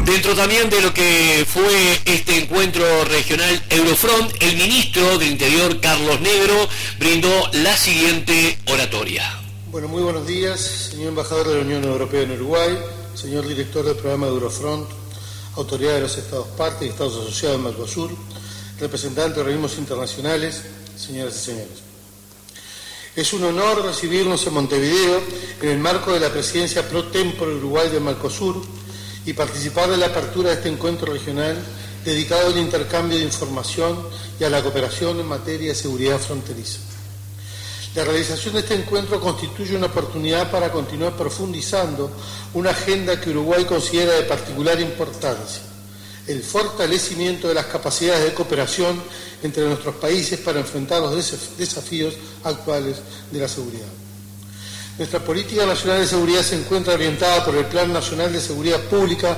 Dentro también de lo que fue este encuentro regional Eurofront, el ministro del Interior, Carlos Negro, brindó la siguiente oratoria. Bueno, muy buenos días, señor embajador de la Unión Europea en Uruguay, señor director del programa de Eurofront, autoridades de los Estados partes y Estados asociados en Mercosur, representantes de organismos internacionales, señoras y señores. Es un honor recibirnos en Montevideo en el marco de la presidencia pro tempore Uruguay de Mercosur y participar de la apertura de este encuentro regional dedicado al intercambio de información y a la cooperación en materia de seguridad fronteriza. La realización de este encuentro constituye una oportunidad para continuar profundizando una agenda que Uruguay considera de particular importancia: el fortalecimiento de las capacidades de cooperación entre nuestros países para enfrentar los desafíos actuales de la seguridad. Nuestra política nacional de seguridad se encuentra orientada por el Plan Nacional de Seguridad Pública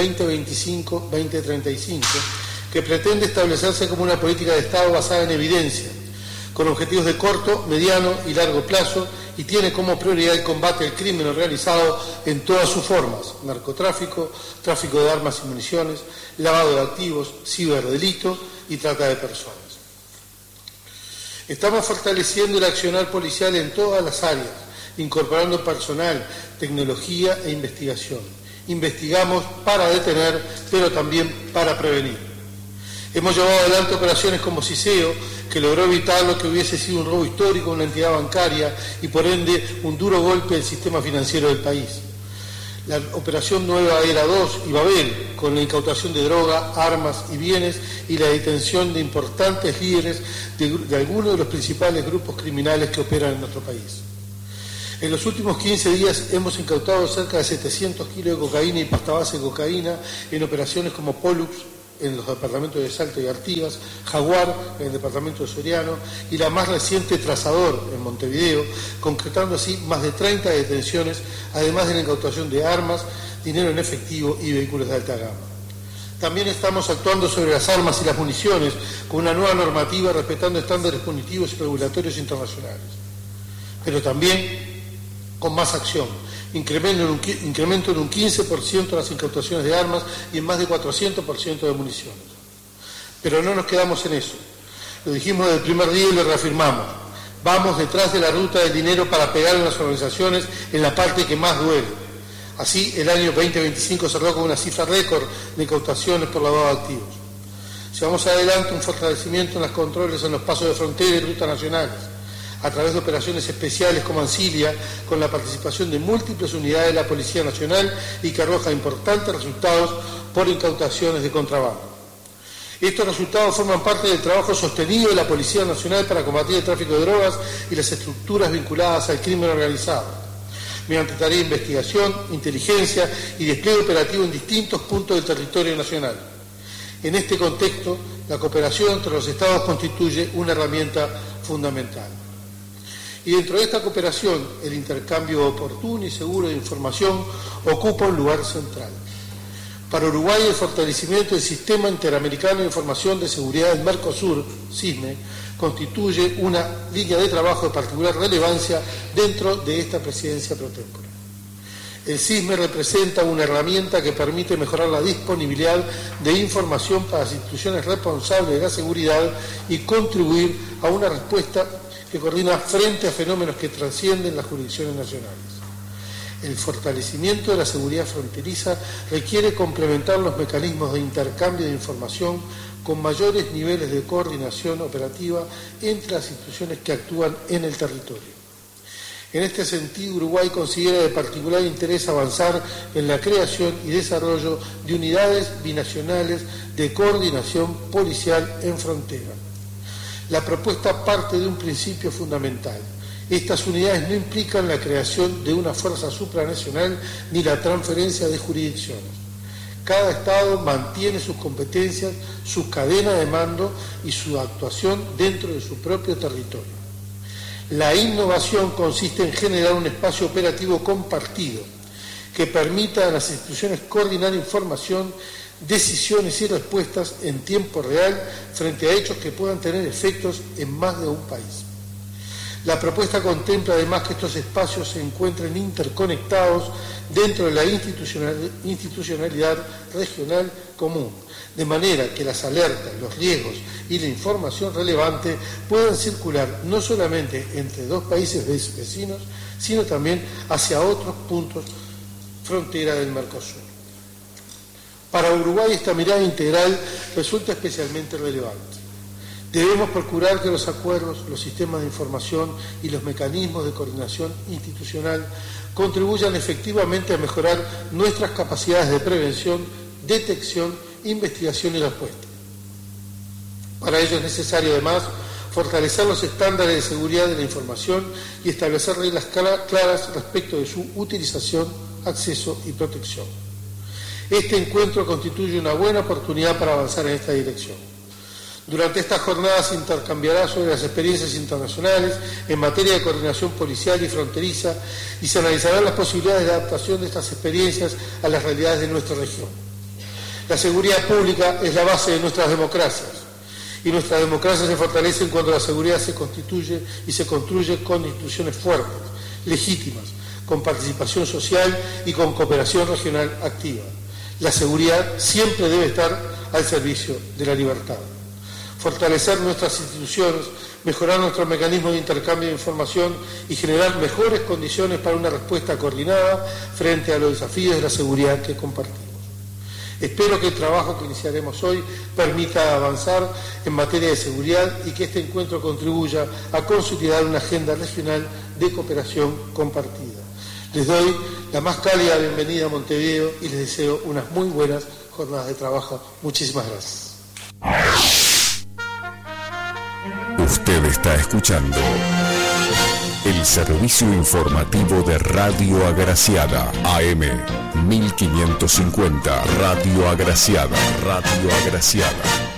2025-2035, que pretende establecerse como una política de Estado basada en evidencia, con objetivos de corto, mediano y largo plazo, y tiene como prioridad el combate al crimen organizado en todas sus formas: narcotráfico, tráfico de armas y municiones, lavado de activos, ciberdelito y trata de personas. Estamos fortaleciendo el accionar policial en todas las áreas, incorporando personal, tecnología e investigación. Investigamos para detener, pero también para prevenir. Hemos llevado adelante operaciones como Ciseo, que logró evitar lo que hubiese sido un robo histórico a una entidad bancaria y por ende un duro golpe al sistema financiero del país. La operación Nueva Era 2 y Babel, con la incautación de droga, armas y bienes y la detención de importantes líderes de algunos de los principales grupos criminales que operan en nuestro país. En los últimos 15 días hemos incautado cerca de 700 kilos de cocaína y pasta base de cocaína en operaciones como Pollux en los departamentos de Salto y Artigas, Jaguar en el departamento de Soriano y la más reciente Trazador en Montevideo, concretando así más de 30 detenciones, además de la incautación de armas, dinero en efectivo y vehículos de alta gama. También estamos actuando sobre las armas y las municiones con una nueva normativa respetando estándares punitivos y regulatorios internacionales. Pero también con más acción, incremento en un 15% las incautaciones de armas y en más de 400% de municiones. Pero no nos quedamos en eso. Lo dijimos desde el primer día y lo reafirmamos. Vamos detrás de la ruta del dinero para pegar en las organizaciones en la parte que más duele. Así, el año 2025 cerró con una cifra récord de incautaciones por lavado de activos. Llevamos adelante un fortalecimiento en los controles en los pasos de frontera y rutas nacionales, a través de operaciones especiales como Ancilia, con la participación de múltiples unidades de la Policía Nacional y que arroja importantes resultados por incautaciones de contrabando. Estos resultados forman parte del trabajo sostenido de la Policía Nacional para combatir el tráfico de drogas y las estructuras vinculadas al crimen organizado, mediante tarea de investigación, inteligencia y despliegue operativo en distintos puntos del territorio nacional. En este contexto, la cooperación entre los Estados constituye una herramienta fundamental. Y dentro de esta cooperación, el intercambio oportuno y seguro de información ocupa un lugar central. Para Uruguay, el fortalecimiento del Sistema Interamericano de Información de Seguridad del Mercosur, SISME, constituye una línea de trabajo de particular relevancia dentro de esta presidencia pro tempore. El SISME representa una herramienta que permite mejorar la disponibilidad de información para las instituciones responsables de la seguridad y contribuir a una respuesta que coordina frente a fenómenos que trascienden las jurisdicciones nacionales. El fortalecimiento de la seguridad fronteriza requiere complementar los mecanismos de intercambio de información con mayores niveles de coordinación operativa entre las instituciones que actúan en el territorio. En este sentido, Uruguay considera de particular interés avanzar en la creación y desarrollo de unidades binacionales de coordinación policial en frontera. La propuesta parte de un principio fundamental. Estas unidades no implican la creación de una fuerza supranacional ni la transferencia de jurisdicciones. Cada Estado mantiene sus competencias, su cadena de mando y su actuación dentro de su propio territorio. La innovación consiste en generar un espacio operativo compartido que permita a las instituciones coordinar información, decisiones y respuestas en tiempo real frente a hechos que puedan tener efectos en más de un país. La propuesta contempla además que estos espacios se encuentren interconectados dentro de la institucionalidad regional común, de manera que las alertas, los riesgos y la información relevante puedan circular no solamente entre dos países vecinos, sino también hacia otros puntos frontera del Mercosur. Para Uruguay esta mirada integral resulta especialmente relevante. Debemos procurar que los acuerdos, los sistemas de información y los mecanismos de coordinación institucional contribuyan efectivamente a mejorar nuestras capacidades de prevención, detección, investigación y respuesta. Para ello es necesario además fortalecer los estándares de seguridad de la información y establecer reglas claras respecto de su utilización, acceso y protección. Este encuentro constituye una buena oportunidad para avanzar en esta dirección. Durante estas jornadas se intercambiará sobre las experiencias internacionales en materia de coordinación policial y fronteriza y se analizarán las posibilidades de adaptación de estas experiencias a las realidades de nuestra región. La seguridad pública es la base de nuestras democracias y nuestras democracias se fortalecen cuando la seguridad se constituye y se construye con instituciones fuertes, legítimas, con participación social y con cooperación regional activa. La seguridad siempre debe estar al servicio de la libertad. Fortalecer nuestras instituciones, mejorar nuestros mecanismos de intercambio de información y generar mejores condiciones para una respuesta coordinada frente a los desafíos de la seguridad que compartimos. Espero que el trabajo que iniciaremos hoy permita avanzar en materia de seguridad y que este encuentro contribuya a consolidar una agenda regional de cooperación compartida. Les doy la más cálida bienvenida a Montevideo y les deseo unas muy buenas jornadas de trabajo. Muchísimas gracias. Usted está escuchando el servicio informativo de Radio Agraciada, AM 1550, Radio Agraciada, Radio Agraciada.